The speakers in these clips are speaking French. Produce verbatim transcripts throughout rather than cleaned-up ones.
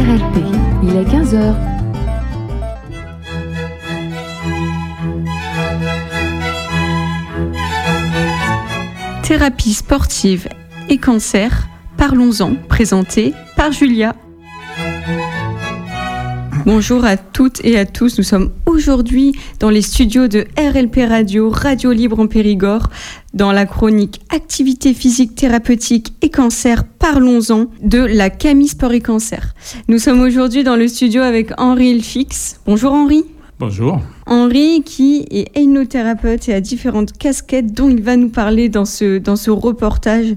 L P, il est quinze heures. Thérapie sportive et cancer, parlons-en, présenté par Julia. Bonjour à toutes et à tous, nous sommes aujourd'hui dans les studios de R L P Radio, Radio Libre en Périgord, dans la chronique Activité physique thérapeutique et cancer, parlons-en, de la C A M I Sport et Cancer. Nous sommes aujourd'hui dans le studio avec Henri Elfix. Bonjour Henri. Bonjour. Henri qui est hypnothérapeute et a différentes casquettes dont il va nous parler dans ce, dans ce reportage.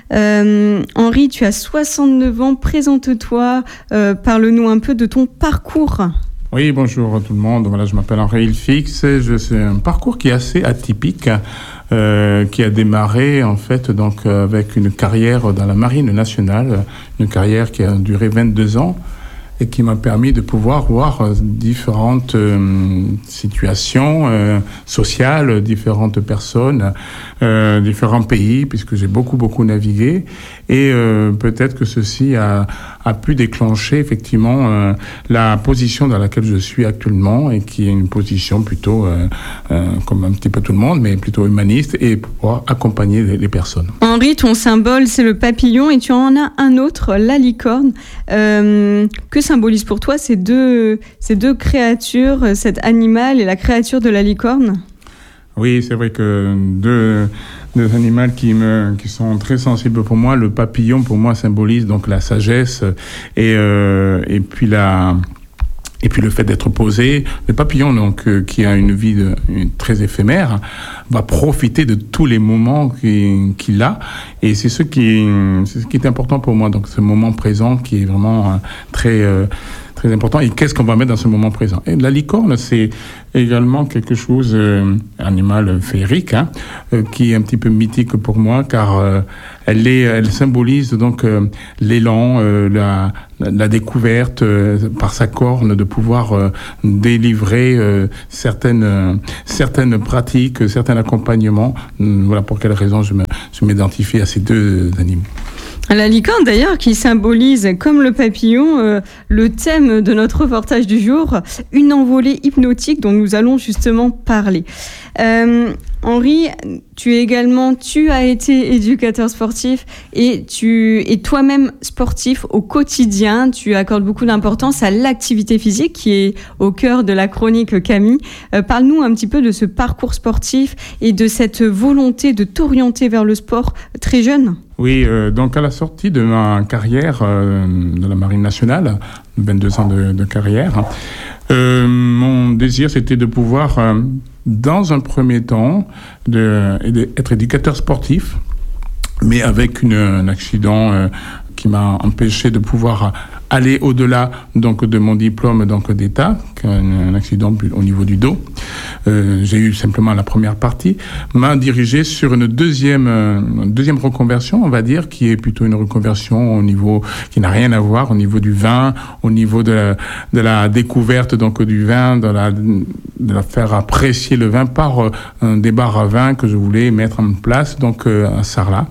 Euh, Henri, tu as soixante-neuf ans, présente-toi, euh, parle-nous un peu de ton parcours. Oui, bonjour à tout le monde. Voilà, je m'appelle Henri Elfix. Je suis un parcours qui est assez atypique, euh, qui a démarré en fait donc avec une carrière dans la Marine nationale, une carrière qui a duré vingt-deux ans. Et qui m'a permis de pouvoir voir euh, différentes euh, situations euh, sociales, différentes personnes, euh, différents pays, puisque j'ai beaucoup, beaucoup navigué. Et euh, peut-être que ceci a, a pu déclencher effectivement euh, la position dans laquelle je suis actuellement, et qui est une position plutôt, euh, euh, comme un petit peu tout le monde, mais plutôt humaniste, et pour pouvoir accompagner les, les personnes. Henri, ton symbole, c'est le papillon, et tu en as un autre, la licorne. Euh, que symbolise pour toi ces deux, ces deux créatures, cet animal et la créature de la licorne ? Oui, c'est vrai que deux, deux animaux qui, me, qui sont très sensibles pour moi. Le papillon, pour moi, symbolise donc la sagesse et, euh, et puis la... Et puis le fait d'être posé, le papillon donc euh, qui a une vie de, une, très éphémère, va profiter de tous les moments qu'il, qu'il a, et c'est ce qui c'est ce qui est important pour moi. Donc ce moment présent qui est vraiment euh, très euh, très important. Et qu'est-ce qu'on va mettre dans ce moment présent ? Et la licorne, c'est également quelque chose, euh, animal féerique, hein, euh, qui est un petit peu mythique pour moi, car euh, elle est, elle symbolise donc euh, l'élan, euh, la, la découverte euh, par sa corne de pouvoir euh, délivrer euh, certaines euh, certaines pratiques, certains accompagnements. Voilà pour quelle raison je me je m'identifie à ces deux animaux. La licorne, d'ailleurs, qui symbolise, comme le papillon, euh, le thème de notre reportage du jour, une envolée hypnotique dont nous allons justement parler. Euh, Henri, tu es également, tu as été éducateur sportif et tu es toi-même sportif au quotidien. Tu accordes beaucoup d'importance à l'activité physique qui est au cœur de la chronique C A M I. Euh, parle-nous un petit peu de ce parcours sportif et de cette volonté de t'orienter vers le sport très jeune. Oui, euh, donc à la sortie de ma carrière euh, de la Marine nationale, vingt-deux ans de, de carrière, euh, mon désir c'était de pouvoir, euh, dans un premier temps, de, de, être éducateur sportif, mais avec une, un accident euh, qui m'a empêché de pouvoir aller au-delà donc de mon diplôme donc d'État, un, un accident au niveau du dos. Euh, j'ai eu simplement la première partie, m'a dirigé sur une deuxième, euh, une deuxième reconversion, on va dire, qui est plutôt une reconversion au niveau qui n'a rien à voir au niveau du vin, au niveau de la, de la découverte donc du vin, de la, de la faire apprécier le vin par euh, un des bars à vin que je voulais mettre en place donc euh, à Sarlat.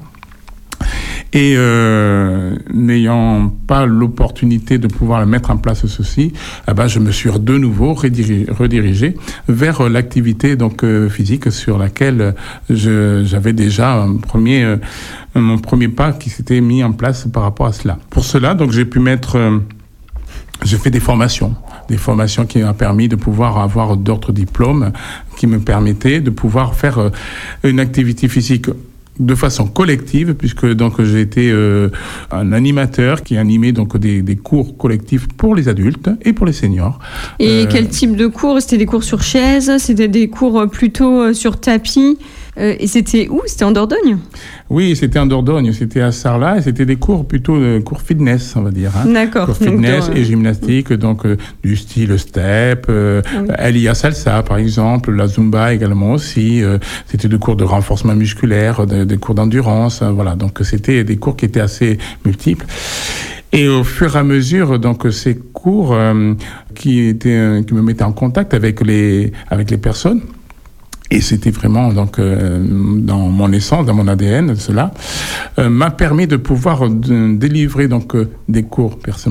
Et euh, n'ayant pas l'opportunité de pouvoir mettre en place ceci, eh ben, je me suis de nouveau redirigé, redirigé vers l'activité donc euh, physique sur laquelle je, j'avais déjà un premier, euh, mon premier pas qui s'était mis en place par rapport à cela. Pour cela, donc j'ai pu mettre, euh, j'ai fait des formations. Des formations qui m'ont permis de pouvoir avoir d'autres diplômes, qui me permettaient de pouvoir faire euh, une activité physique de façon collective, puisque donc j'ai été euh, un animateur qui animait donc des, des cours collectifs pour les adultes et pour les seniors. Et euh, quel type de cours ? C'était des cours sur chaise ? C'était des cours plutôt sur tapis ? Euh, et c'était où ? C'était en Dordogne ? Oui, c'était en Dordogne, c'était à Sarlat, et c'était des cours plutôt euh, cours fitness, on va dire. Hein. D'accord. Cours fitness donc, et gymnastique, donc euh, du style step, euh, oui. Elia Salsa par exemple, la Zumba également aussi. Euh, c'était des cours de renforcement musculaire, de, des cours d'endurance, euh, voilà. Donc c'était des cours qui étaient assez multiples. Et au fur et à mesure, donc ces cours euh, qui étaient, qui me mettaient en contact avec les avec les personnes. Et c'était vraiment donc euh, dans mon essence, dans mon A D N, cela euh, m'a permis de pouvoir de, délivrer donc euh, des cours personnellement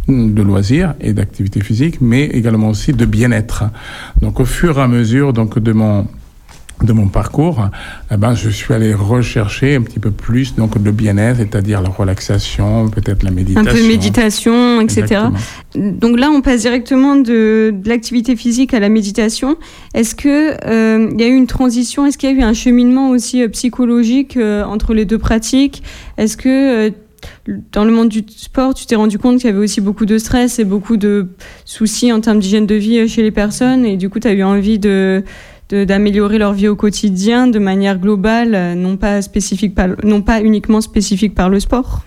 de loisirs et d'activité physique, mais également aussi de bien-être. Donc au fur et à mesure donc, de mon de mon parcours, eh ben, je suis allé rechercher un petit peu plus donc le bien-être, c'est-à-dire la relaxation, peut-être la méditation. Un peu de méditation, et cetera. Exactement. Donc là, on passe directement de, de l'activité physique à la méditation. Est-ce que euh, il y a eu une transition? Est-ce qu'il y a eu un cheminement aussi euh, psychologique euh, entre les deux pratiques? Est-ce que euh, dans le monde du sport, tu t'es rendu compte qu'il y avait aussi beaucoup de stress et beaucoup de soucis en termes d'hygiène de vie chez les personnes, et du coup, tu as eu envie de De, d'améliorer leur vie au quotidien de manière globale, non pas spécifique, par, non pas uniquement spécifique par le sport.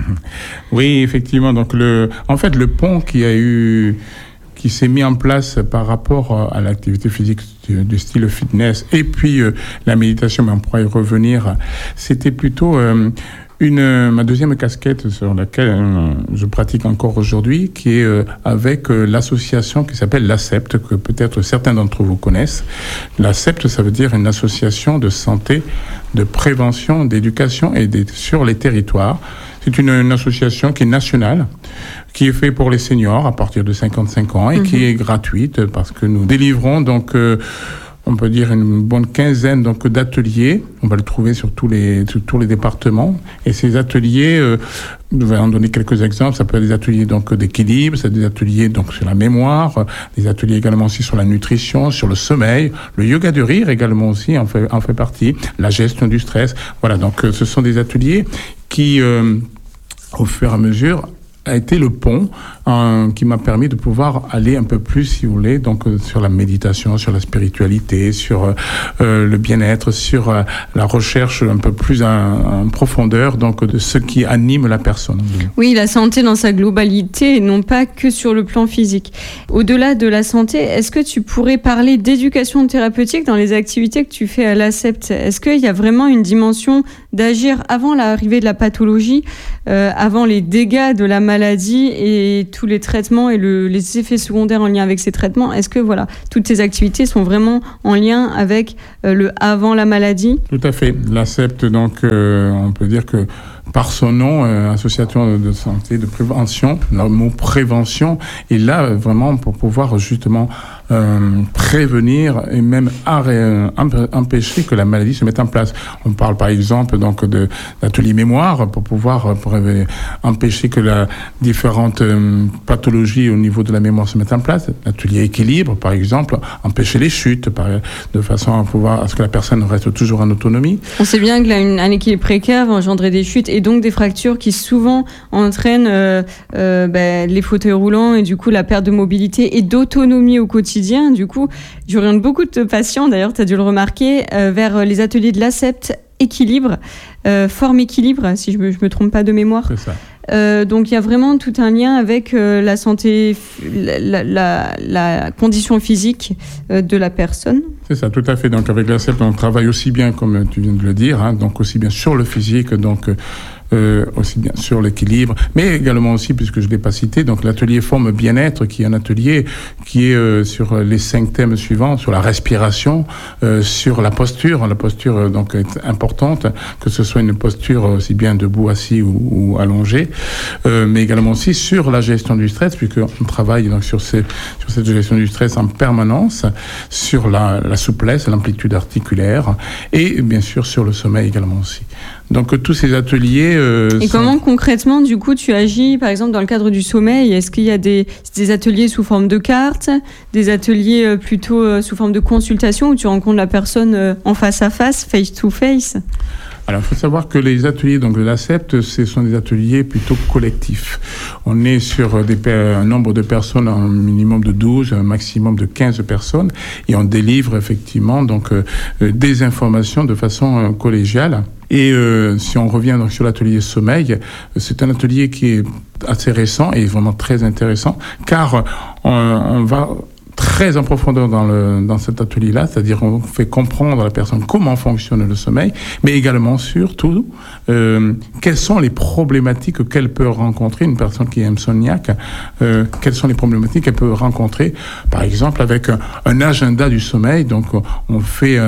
Oui, effectivement. Donc le, en fait, le pont qui a eu, qui s'est mis en place par rapport à l'activité physique du, du style fitness et puis euh, la méditation, mais on pourra y revenir. C'était plutôt euh, Une, ma deuxième casquette sur laquelle euh, je pratique encore aujourd'hui, qui est euh, avec euh, l'association qui s'appelle l'ACEPT, que peut-être certains d'entre vous connaissent. L'ACEPT, ça veut dire une association de santé, de prévention, d'éducation et des, sur les territoires. C'est une, une association qui est nationale, qui est faite pour les seniors à partir de cinquante-cinq ans et mmh. qui est gratuite parce que nous délivrons donc... Euh, on peut dire une bonne quinzaine donc d'ateliers. On va le trouver sur tous les sur tous les départements. Et ces ateliers, euh, je vais en donner quelques exemples. Ça peut être des ateliers donc d'équilibre, c'est des ateliers donc sur la mémoire, des ateliers également aussi sur la nutrition, sur le sommeil, le yoga de rire également aussi en fait en fait partie, la gestion du stress. Voilà, donc euh, ce sont des ateliers qui, euh, au fur et à mesure, a été le pont euh, qui m'a permis de pouvoir aller un peu plus, si vous voulez, donc euh, sur la méditation, sur la spiritualité, sur euh, le bien-être, sur euh, la recherche un peu plus en, en profondeur donc de ce qui anime la personne. Oui, la santé dans sa globalité et non pas que sur le plan physique. Au-delà de la santé, est-ce que tu pourrais parler d'éducation thérapeutique dans les activités que tu fais à l'ACEPT? Est-ce qu'il y a vraiment une dimension d'agir avant l'arrivée de la pathologie, euh, avant les dégâts de la maladie et tous les traitements et le, les effets secondaires en lien avec ces traitements? Est-ce que voilà, toutes ces activités sont vraiment en lien avec euh, le avant la maladie? Tout à fait. L'ACEPT, donc, euh, on peut dire que par son nom, euh, association de santé, de prévention, le mot prévention est là euh, vraiment pour pouvoir justement euh, prévenir et même arrêter, empêcher que la maladie se mette en place. On parle par exemple donc de d'ateliers mémoire pour pouvoir pour empêcher que la différentes euh, pathologies au niveau de la mémoire se mettent en place. L'atelier équilibre par exemple, empêcher les chutes par, de façon à pouvoir à ce que la personne reste toujours en autonomie. On sait bien que là, une, un équilibre précaire va engendrer des chutes et donc des fractures qui souvent entraînent euh, euh, bah, les fauteuils roulants et du coup la perte de mobilité et d'autonomie au quotidien. Du coup, j'oriente beaucoup de patients, d'ailleurs tu as dû le remarquer, euh, vers les ateliers de l'ACEPT équilibre, euh, forme équilibre, si je me, je me trompe pas de mémoire. C'est ça. Euh, donc il y a vraiment tout un lien avec euh, la santé, la, la, la condition physique euh, de la personne. C'est ça, tout à fait. Donc avec l'ACEPT, on travaille aussi bien, comme tu viens de le dire, hein, donc aussi bien sur le physique, donc euh, aussi bien sur l'équilibre, mais également aussi, puisque je ne l'ai pas cité, donc l'atelier forme bien-être, qui est un atelier qui est euh, sur les cinq thèmes suivants, sur la respiration, euh, sur la posture. La posture euh, donc est importante, que ce soit une posture aussi bien debout, assis ou, ou allongée, euh, mais également aussi sur la gestion du stress, puisqu'on travaille donc sur, ces, sur cette gestion du stress en permanence, sur la, la souplesse, l'amplitude articulaire, et bien sûr sur le sommeil également aussi. Donc tous ces ateliers... Euh, et sont... comment concrètement, du coup, tu agis, par exemple, dans le cadre du sommeil? Est-ce qu'il y a des, des ateliers sous forme de cartes, des ateliers plutôt euh, sous forme de consultation, où tu rencontres la personne euh, en face à face, face to face? Alors, il faut savoir que les ateliers donc, de l'ACEPT, ce sont des ateliers plutôt collectifs. On est sur des, un nombre de personnes, un minimum de douze, un maximum de quinze personnes, et on délivre effectivement donc, euh, des informations de façon euh, collégiale. Et euh, si on revient donc, sur l'atelier sommeil, c'est un atelier qui est assez récent et vraiment très intéressant, car on, on va... très en profondeur dans, le, dans cet atelier-là, c'est-à-dire on fait comprendre à la personne comment fonctionne le sommeil, mais également, surtout, euh, quelles sont les problématiques qu'elle peut rencontrer, une personne qui est insomniaque, euh, quelles sont les problématiques qu'elle peut rencontrer, par exemple, avec un, un agenda du sommeil. Donc, on fait un,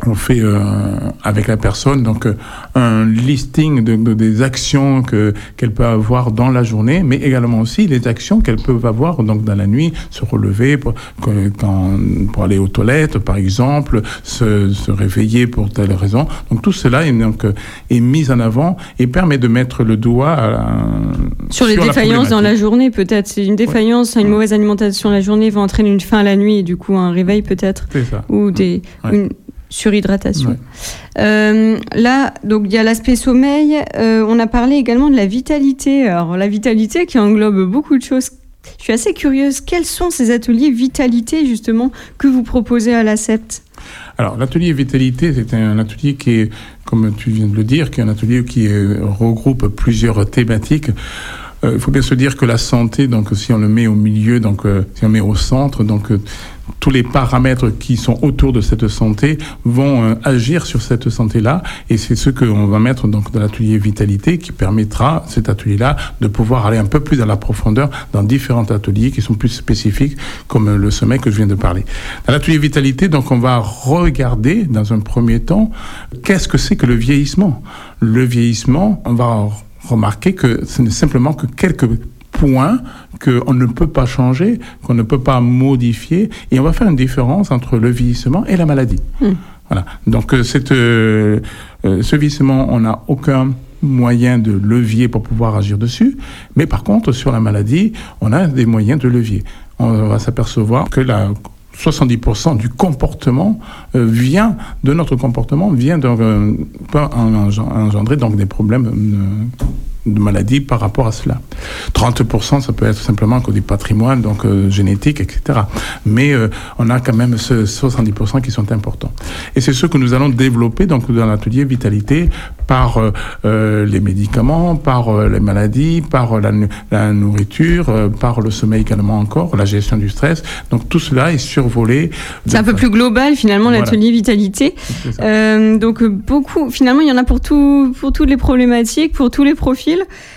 on fait euh, avec la personne donc euh, un listing de, de, des actions que, qu'elle peut avoir dans la journée, mais également aussi les actions qu'elle peut avoir donc dans la nuit, se relever pour, quand, pour aller aux toilettes par exemple, se, se réveiller pour telle raison. Donc tout cela est, donc, est mis en avant et permet de mettre le doigt à, sur les sur défaillances dans la journée peut-être. C'est une défaillance, ouais. Une mauvaise alimentation la journée va entraîner une faim la nuit et du coup un réveil peut-être. C'est ça. Ou des... Ouais. Une, surhydratation. Ouais. Euh, là, donc il y a l'aspect sommeil. Euh, on a parlé également de la vitalité. Alors la vitalité qui englobe beaucoup de choses. Je suis assez curieuse. Quels sont ces ateliers vitalité justement que vous proposez à l'A C E P T ? Alors l'atelier vitalité, c'est un atelier qui est, comme tu viens de le dire, qui est un atelier qui est, regroupe plusieurs thématiques. Il euh, faut bien se dire que la santé, donc si on le met au milieu, donc euh, si on le met au centre, donc euh, tous les paramètres qui sont autour de cette santé vont euh, agir sur cette santé-là, et c'est ce qu'on va mettre donc dans l'atelier vitalité qui permettra cet atelier-là de pouvoir aller un peu plus dans la profondeur dans différents ateliers qui sont plus spécifiques, comme le sommeil que je viens de parler. Dans l'atelier vitalité, donc on va regarder dans un premier temps qu'est-ce que c'est que le vieillissement. Le vieillissement, on va remarquez que ce n'est simplement que quelques points qu'on ne peut pas changer, qu'on ne peut pas modifier, et on va faire une différence entre le vieillissement et la maladie. Mmh. Voilà. Donc cette, euh, ce vieillissement, on n'a aucun moyen de levier pour pouvoir agir dessus, mais par contre sur la maladie, on a des moyens de levier. On va s'apercevoir que la soixante-dix pour cent du comportement euh, vient de notre comportement, vient de euh, peut engendrer donc des problèmes euh, de maladie par rapport à cela. trente pour cent, ça peut être simplement que du patrimoine, donc euh, génétique, et cetera. Mais euh, on a quand même ce soixante-dix pour cent qui sont importants. Et c'est ce que nous allons développer donc dans l'atelier vitalité par euh, euh, les médicaments, par euh, les maladies, par euh, la, la nourriture, euh, par le sommeil également encore, la gestion du stress. Donc tout cela est survolé. C'est un peu plus global finalement, voilà. L'atelier vitalité. Euh, donc beaucoup, finalement il y en a pour tout, pour toutes les problématiques, pour tous les profils.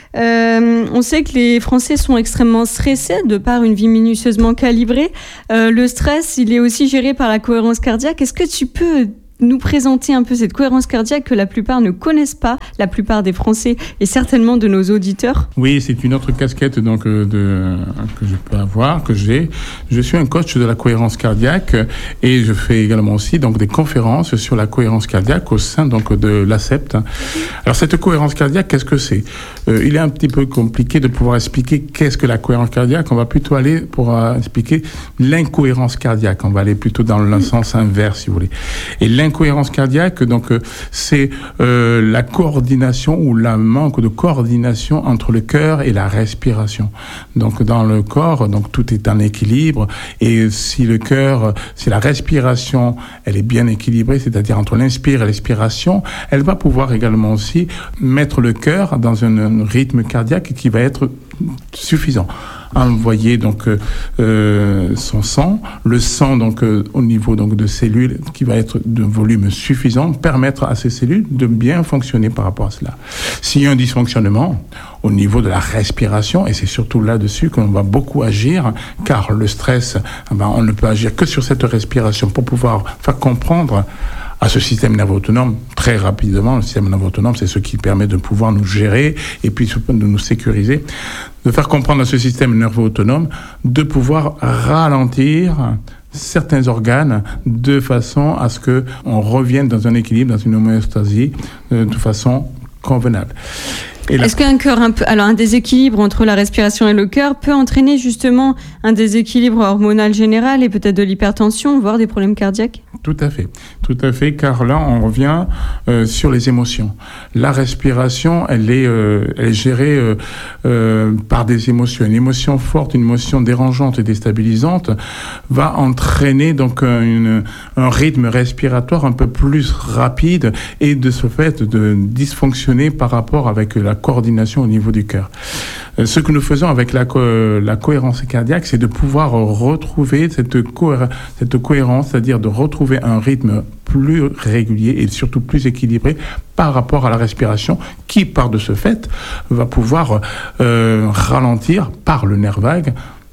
Euh, on sait que les Français sont extrêmement stressés de par une vie minutieusement calibrée. Euh, le stress, il est aussi géré par la cohérence cardiaque. Est-ce que tu peux nous présenter un peu cette cohérence cardiaque que la plupart ne connaissent pas, la plupart des Français et certainement de nos auditeurs? Oui, c'est une autre casquette donc euh, de, que je peux avoir, que j'ai. Je suis un coach de la cohérence cardiaque et je fais également aussi donc des conférences sur la cohérence cardiaque au sein donc de l'A C E P T. Alors cette cohérence cardiaque, qu'est-ce que c'est? euh, Il est un petit peu compliqué de pouvoir expliquer qu'est-ce que la cohérence cardiaque. On va plutôt aller pour euh, expliquer l'incohérence cardiaque. On va aller plutôt dans le sens inverse, si vous voulez. Et l'incohérence cardiaque, donc, euh, c'est euh, la coordination ou le manque de coordination entre le cœur et la respiration. Donc, dans le corps, donc tout est en équilibre. Et si le cœur, si la respiration, elle est bien équilibrée, c'est-à-dire entre l'inspire et l'expiration, elle va pouvoir également aussi mettre le cœur dans un, un rythme cardiaque qui va être suffisant. Envoyer donc euh, son sang, le sang donc euh, au niveau donc de cellules qui va être de volume suffisant, permettre à ces cellules de bien fonctionner par rapport à cela. S'il y a un dysfonctionnement au niveau de la respiration, et c'est surtout là-dessus qu'on va beaucoup agir, car le stress, ben, on ne peut agir que sur cette respiration pour pouvoir faire comprendre à ce système nerveux autonome, très rapidement, le système nerveux autonome, c'est ce qui permet de pouvoir nous gérer et puis de nous sécuriser, de faire comprendre à ce système nerveux autonome de pouvoir ralentir certains organes de façon à ce qu'on revienne dans un équilibre, dans une homéostasie, de façon convenable. La... Est-ce qu'un cœur un peu, alors un déséquilibre entre la respiration et le cœur peut entraîner justement un déséquilibre hormonal général et peut-être de l'hypertension, voire des problèmes cardiaques? Tout à fait, tout à fait, car là on revient euh, sur les émotions. La respiration, elle est, euh, elle est gérée euh, euh, par des émotions. Une émotion forte, une émotion dérangeante et déstabilisante va entraîner donc une, un rythme respiratoire un peu plus rapide et de ce fait de dysfonctionner par rapport avec la coordination au niveau du cœur. Ce que nous faisons avec la, co- la cohérence cardiaque, c'est de pouvoir retrouver cette, co- cette cohérence, c'est-à-dire de retrouver un rythme plus régulier et surtout plus équilibré par rapport à la respiration qui, par de ce fait, va pouvoir euh, ralentir par le nerf vague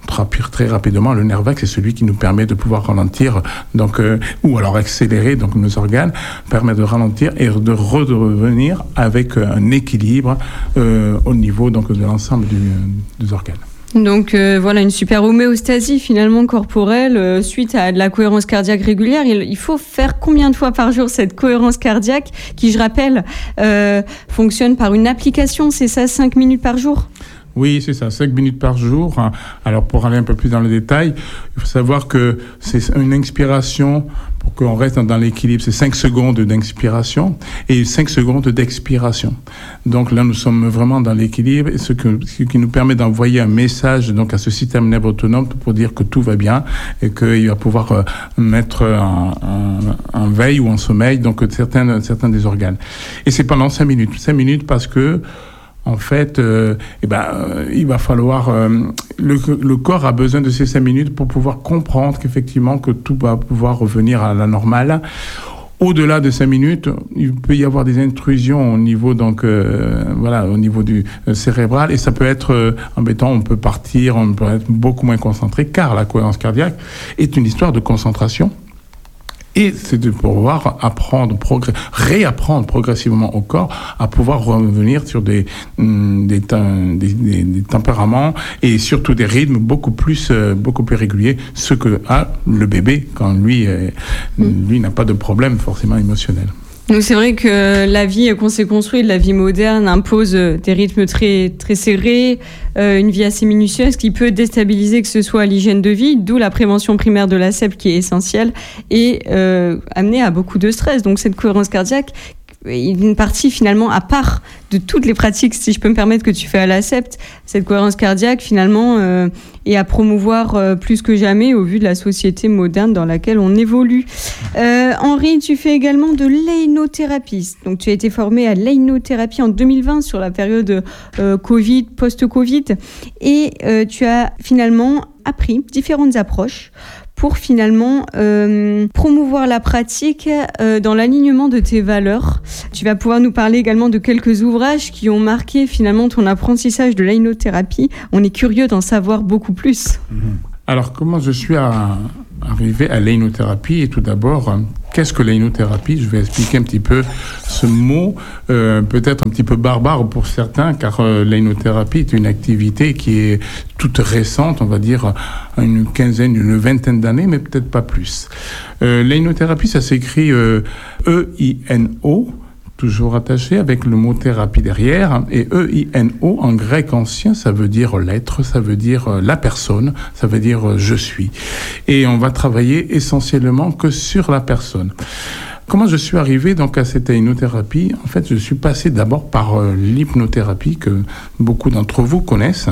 très rapidement. Le nerf vague, c'est celui qui nous permet de pouvoir ralentir, donc, euh, ou alors accélérer donc, nos organes, permet de ralentir et de revenir avec un équilibre euh, au niveau donc, de l'ensemble du, des organes. Donc euh, voilà, une super homéostasie finalement corporelle euh, suite à de la cohérence cardiaque régulière. Il, il faut faire combien de fois par jour cette cohérence cardiaque qui, je rappelle, euh, fonctionne par une application, c'est ça, cinq minutes par jour ? Oui, c'est ça, cinq minutes par jour. Alors, pour aller un peu plus dans le détail, il faut savoir que c'est une inspiration, pour qu'on reste dans l'équilibre, c'est cinq secondes d'inspiration et cinq secondes d'expiration. Donc là, nous sommes vraiment dans l'équilibre, et ce, que, ce qui nous permet d'envoyer un message donc, à ce système nerveux autonome pour dire que tout va bien et qu'il va pouvoir euh, mettre en, en, en veille ou en sommeil donc, certains, certains des organes. Et c'est pendant cinq minutes. cinq minutes parce que En fait, euh, eh ben, euh, il va falloir. Euh, le, le corps a besoin de ces cinq minutes pour pouvoir comprendre qu'effectivement que tout va pouvoir revenir à la normale. Au-delà de cinq minutes, il peut y avoir des intrusions au niveau donc euh, voilà au niveau du euh, cérébral et ça peut être euh, embêtant. On peut partir, on peut être beaucoup moins concentré car la cohérence cardiaque est une histoire de concentration. Et c'est de pouvoir apprendre, progr- réapprendre progressivement au corps à pouvoir revenir sur des, des, des, des, des tempéraments et surtout des rythmes beaucoup plus, euh, beaucoup plus réguliers, ce que a le bébé quand lui, euh, lui n'a pas de problème forcément émotionnel. Donc c'est vrai que la vie qu'on s'est construite, la vie moderne, impose des rythmes très, très serrés, euh, une vie assez minutieuse qui peut déstabiliser que ce soit l'hygiène de vie, d'où la prévention primaire de l'A C E P qui est essentielle et euh, amener à beaucoup de stress. Donc cette cohérence cardiaque est une partie finalement à part de toutes les pratiques, si je peux me permettre, que tu fais à l'A C E P T. Cette cohérence cardiaque finalement euh, est à promouvoir euh, plus que jamais au vu de la société moderne dans laquelle on évolue. Euh, Henri, tu fais également de l'ainothérapie. Donc tu as été formé à l'ainothérapie en deux mille vingt sur la période euh, Covid, post-Covid, et euh, tu as finalement appris différentes approches pour finalement euh, promouvoir la pratique euh, dans l'alignement de tes valeurs. Tu vas pouvoir nous parler également de quelques ouvrages qui ont marqué finalement ton apprentissage de l'ainothérapie. On est curieux d'en savoir beaucoup plus. Alors, comment je suis à, arrivé à l'ainothérapie ? Et tout d'abord, qu'est-ce que l'ainothérapie ? Je vais expliquer un petit peu ce mot, euh, peut-être un petit peu barbare pour certains, car euh, l'ainothérapie est une activité qui est toute récente, on va dire une quinzaine, une vingtaine d'années, mais peut-être pas plus. Euh, l'ainothérapie, ça s'écrit euh, E I N O, toujours attaché avec le mot thérapie derrière, et E I N O en grec ancien, ça veut dire l'être, ça veut dire la personne, ça veut dire je suis. Et on va travailler essentiellement que sur la personne. Comment je suis arrivé donc à cette hypnothérapie ? En fait, je suis passé d'abord par euh, l'hypnothérapie que beaucoup d'entre vous connaissent.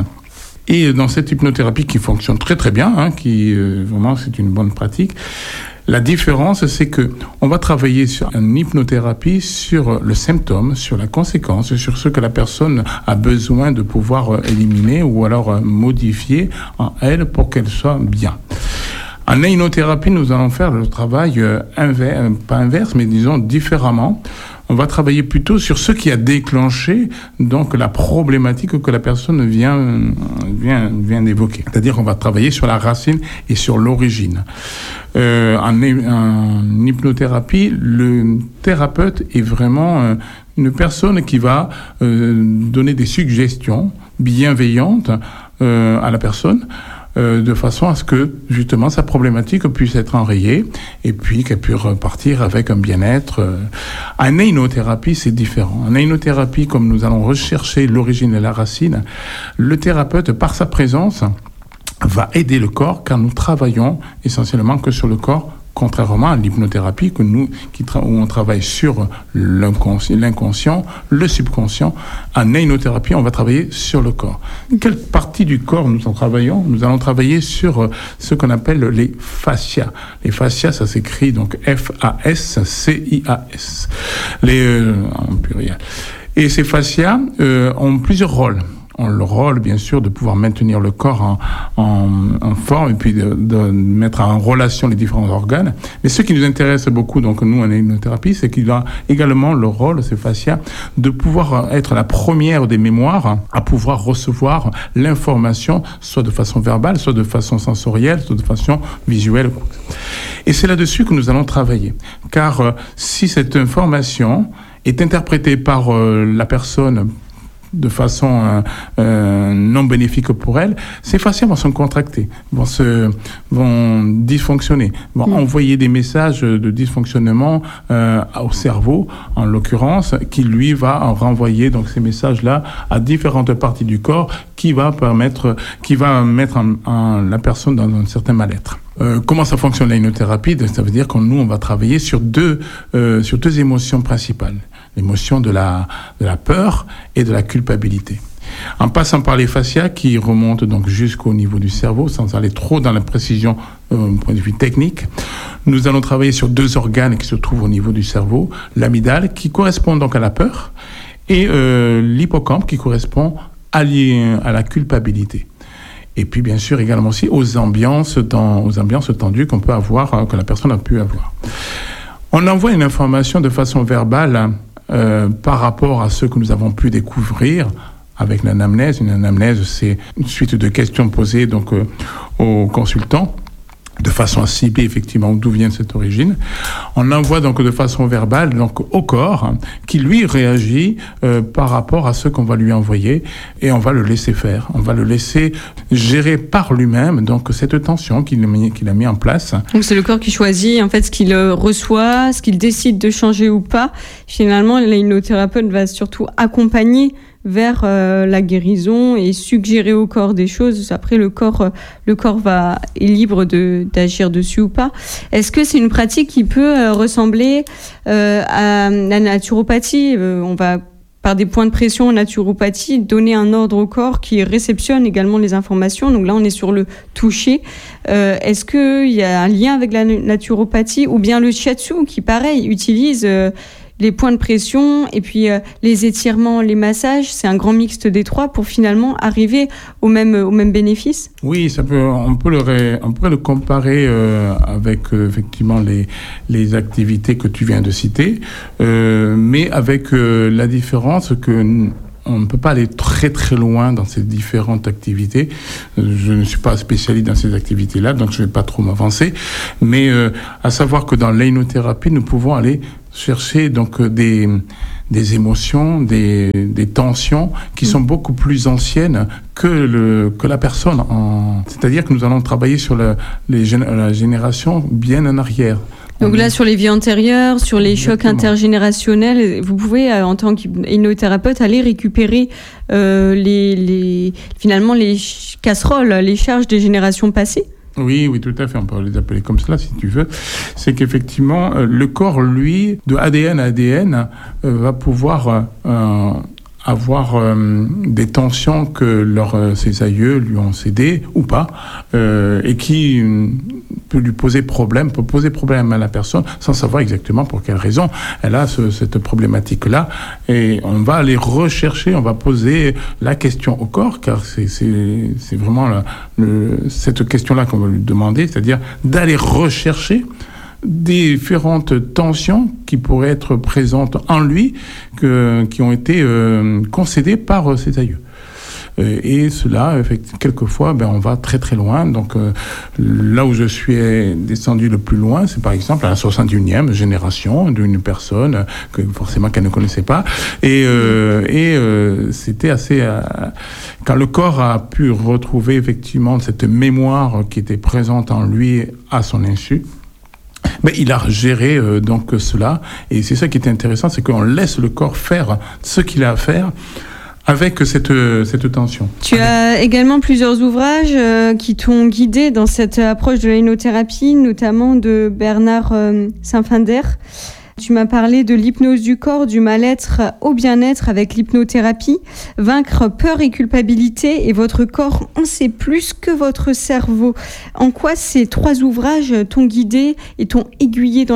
Et dans cette hypnothérapie qui fonctionne très très bien, hein, qui euh, vraiment c'est une bonne pratique. La différence, c'est que on va travailler sur une hypnothérapie sur le symptôme, sur la conséquence, sur ce que la personne a besoin de pouvoir éliminer ou alors modifier en elle pour qu'elle soit bien. En hypnothérapie, nous allons faire le travail inverse, pas inverse, mais disons différemment. On va travailler plutôt sur ce qui a déclenché donc la problématique que la personne vient vient vient d'évoquer. C'est-à-dire qu'on va travailler sur la racine et sur l'origine. Euh, en, en hypnothérapie, le thérapeute est vraiment euh, une personne qui va euh, donner des suggestions bienveillantes euh, à la personne, Euh, de façon à ce que, justement, sa problématique puisse être enrayée et puis qu'elle puisse repartir avec un bien-être. En hypnothérapie, c'est différent. En hypnothérapie, comme nous allons rechercher l'origine et la racine, le thérapeute, par sa présence, va aider le corps, car nous travaillons essentiellement que sur le corps, contrairement à l'hypnothérapie que nous, qui tra- où on travaille sur l'inconscient, l'inconscient, le subconscient. En hypnothérapie, on va travailler sur le corps. Quelle partie du corps nous en travaillons ? Nous allons travailler sur euh, ce qu'on appelle les fascias. Les fascias, ça s'écrit donc F A S C I A S. Les, euh, en pluriel. Et ces fascias euh, ont plusieurs rôles. ont le rôle, bien sûr, de pouvoir maintenir le corps en, en, en forme et puis de, de mettre en relation les différents organes. Mais ce qui nous intéresse beaucoup, donc nous, en hypnothérapie, c'est qu'il a également le rôle, ce fascia, de pouvoir être la première des mémoires à pouvoir recevoir l'information, soit de façon verbale, soit de façon sensorielle, soit de façon visuelle. Et c'est là-dessus que nous allons travailler. Car euh, si cette information est interprétée par euh, la personne de façon euh, euh, non bénéfique pour elle, ces fascias vont se contracter, vont se vont dysfonctionner, vont mmh. envoyer des messages de dysfonctionnement euh, au cerveau, en l'occurrence, qui lui va renvoyer donc ces messages-là à différentes parties du corps, qui va permettre, qui va mettre en, en la personne dans un certain mal-être. Euh, comment ça fonctionne la hypnothérapie? Ça veut dire que nous, on va travailler sur deux, euh, sur deux émotions principales. L'émotion de la, de la peur et de la culpabilité. En passant par les fascias qui remontent donc jusqu'au niveau du cerveau, sans aller trop dans la précision euh, point de vue technique, nous allons travailler sur deux organes qui se trouvent au niveau du cerveau, l'amygdale qui correspond donc à la peur et euh, l'hippocampe qui correspond à, à la culpabilité. Et puis, bien sûr, également aussi aux ambiances, dans, aux ambiances tendues qu'on peut avoir, que la personne a pu avoir. On envoie une information de façon verbale euh, par rapport à ce que nous avons pu découvrir avec l'anamnèse. Une anamnèse, c'est une suite de questions posées donc, euh, aux consultants, de façon à cibler effectivement d'où vient cette origine. On envoie donc de façon verbale donc au corps hein, qui lui réagit euh, par rapport à ce qu'on va lui envoyer et on va le laisser faire. On va le laisser gérer par lui-même donc cette tension qu'il a mis, qu'il a mis en place. Donc c'est le corps qui choisit en fait ce qu'il reçoit, ce qu'il décide de changer ou pas. Finalement, l'hypnothérapeute va surtout accompagner vers euh, la guérison et suggérer au corps des choses. Après, le corps, euh, le corps va, est libre de, d'agir dessus ou pas. Est-ce que c'est une pratique qui peut euh, ressembler euh, à la naturopathie? euh, On va, par des points de pression en naturopathie, donner un ordre au corps qui réceptionne également les informations. Donc là, on est sur le toucher. Euh, est-ce qu'il y a un lien avec la naturopathie ou bien le shiatsu qui, pareil, utilise... Euh, les points de pression et puis euh, les étirements, les massages, c'est un grand mixte des trois pour finalement arriver au même, au même bénéfice? Oui, ça peut, on, peut le ré, on peut le comparer euh, avec euh, effectivement les, les activités que tu viens de citer, euh, mais avec euh, la différence que... On ne peut pas aller très très loin dans ces différentes activités. Je ne suis pas spécialiste dans ces activités-là, donc je ne vais pas trop m'avancer. Mais euh, à savoir que dans l'hypnothérapie, nous pouvons aller chercher donc des des émotions, des des tensions qui sont beaucoup plus anciennes que le que la personne. En... C'est-à-dire que nous allons travailler sur le, les la génération bien en arrière. Donc là, sur les vies antérieures, sur les Exactement. chocs intergénérationnels, vous pouvez, en tant qu'hypnothérapeute, aller récupérer euh, les, les, finalement les casseroles, les charges des générations passées? Oui, oui, tout à fait. On peut les appeler comme cela, si tu veux. C'est qu'effectivement, euh, le corps, lui, de A D N à A D N, euh, va pouvoir... Euh, avoir euh, des tensions que leurs euh, ses aïeux lui ont cédées ou pas euh, et qui euh, peut lui poser problème, peut poser problème à la personne sans savoir exactement pour quelle raison elle a ce, cette problématique-là. Et on va aller rechercher, on va poser la question au corps, car c'est, c'est, c'est vraiment la, le, cette question-là qu'on va lui demander, c'est-à-dire d'aller rechercher différentes tensions qui pourraient être présentes en lui, que, qui ont été euh, concédées par euh, ses aïeux. Euh, et cela, quelquefois, ben, on va très très loin. Donc euh, là où je suis descendu le plus loin, c'est par exemple à la soixante et unième génération d'une personne que forcément qu'elle ne connaissait pas. Et, euh, et euh, c'était assez... Euh, quand le corps a pu retrouver effectivement cette mémoire qui était présente en lui à son insu, mais il a géré euh, donc cela, et c'est ça qui est intéressant, c'est qu'on laisse le corps faire ce qu'il a à faire avec cette, cette tension. Tu avec... as également plusieurs ouvrages euh, qui t'ont guidé dans cette approche de l'hypnothérapie, notamment de Bernard euh, Sinfinder. Tu m'as parlé de l'hypnose du corps, du mal-être au bien-être avec l'hypnothérapie. Vaincre peur et culpabilité, et votre corps en sait plus que votre cerveau. En quoi ces trois ouvrages t'ont guidé et t'ont aiguillé dans la pratique ?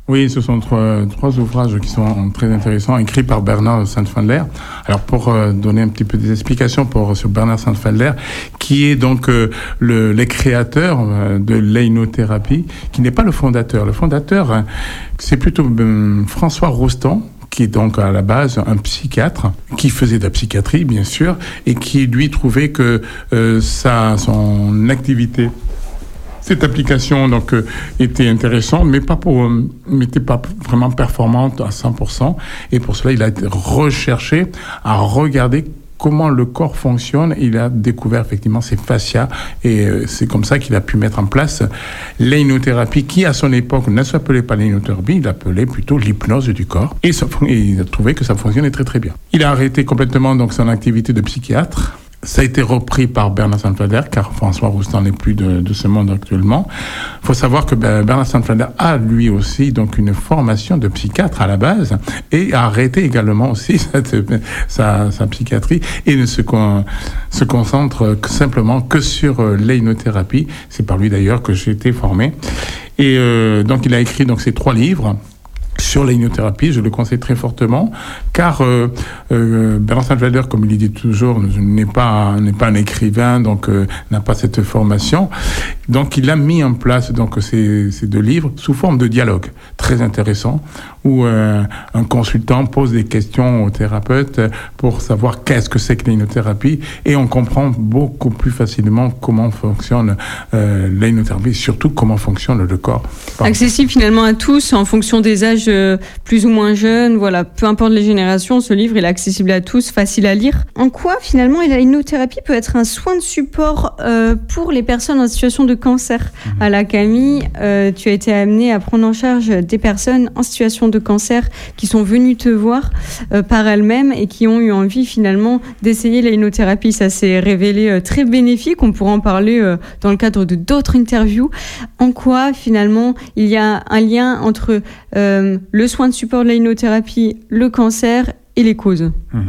Oui, ce sont trois, trois ouvrages qui sont très intéressants, écrits par Bernard Sandfelder. Alors, pour euh, donner un petit peu des explications pour, sur Bernard Sandfelder, qui est donc euh, le, les créateurs euh, de l'hypnothérapie, qui n'est pas le fondateur. Le fondateur, hein, c'est plutôt euh, François Rostand, qui est donc à la base un psychiatre, qui faisait de la psychiatrie, bien sûr, et qui, lui, trouvait que euh, sa, son activité... Cette application donc euh, était intéressante, mais pas pour, euh, n'était pas vraiment performante à cent pour cent. Et pour cela, il a recherché à regarder comment le corps fonctionne. Il a découvert effectivement ses fascias, et euh, c'est comme ça qu'il a pu mettre en place l'hypnothérapie, qui à son époque ne s'appelait pas l'hypnothérapie, il l'appelait plutôt l'hypnose du corps. Et, ça, et il a trouvé que ça fonctionnait très très bien. Il a arrêté complètement donc son activité de psychiatre. Ça a été repris par Bernard Sandfelder, car François Rostand n'est plus de, de ce monde actuellement. Il faut savoir que Bernard Sandfelder a lui aussi donc une formation de psychiatre à la base, et a arrêté également aussi cette, sa, sa psychiatrie, et ne se, con, se concentre que, simplement que sur euh, l'hypnothérapie. C'est par lui d'ailleurs que j'ai été formé. Et euh, donc il a écrit donc ces trois livres sur l'hypnothérapie. Je le conseille très fortement, car euh, euh, Bernard Sandfelder, comme il dit toujours, n'est pas n'est pas un écrivain, donc euh, n'a pas cette formation. Donc il a mis en place donc ces, ces deux livres sous forme de dialogue très intéressant, où euh, un consultant pose des questions au thérapeute pour savoir qu'est-ce que c'est que l'hypnothérapie, et on comprend beaucoup plus facilement comment fonctionne euh, l'hypnothérapie, surtout comment fonctionne le corps. Pardon. Accessible finalement à tous en fonction des âges euh, plus ou moins jeunes, voilà, peu importe les générations, ce livre il est accessible à tous, facile à lire. En quoi finalement l'hypnothérapie peut être un soin de support euh, pour les personnes en situation de cancer? Mmh. À la Camille, euh, tu as été amenée à prendre en charge des personnes en situation de cancer qui sont venues te voir euh, par elles-mêmes et qui ont eu envie finalement d'essayer l'hypnothérapie. Ça s'est révélé euh, très bénéfique, on pourra en parler euh, dans le cadre de d'autres interviews. En quoi finalement il y a un lien entre euh, le soin de support de l'hypnothérapie, le cancer et les causes? Mmh.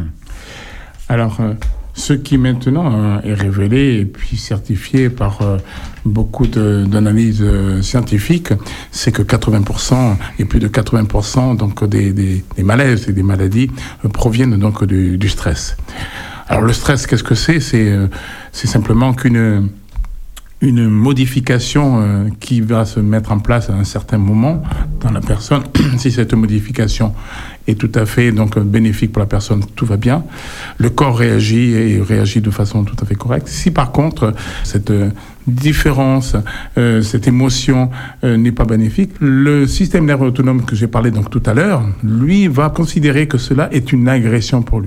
Alors, euh, ce qui maintenant euh, est révélé et puis certifié par euh, beaucoup de, d'analyses euh, scientifiques, c'est que quatre-vingts pour cent et plus de quatre-vingts pour cent donc des, des, des malaises et des maladies euh, proviennent donc du, du stress. Alors le stress, qu'est-ce que c'est? C'est, euh, c'est simplement qu'une une modification euh, qui va se mettre en place à un certain moment dans la personne. Si cette modification est tout à fait donc bénéfique pour la personne, tout va bien. Le corps réagit et réagit de façon tout à fait correcte. Si par contre cette euh, différence, euh, cette émotion euh, n'est pas bénéfique, le système nerveux autonome que j'ai parlé donc tout à l'heure, lui va considérer que cela est une agression pour lui.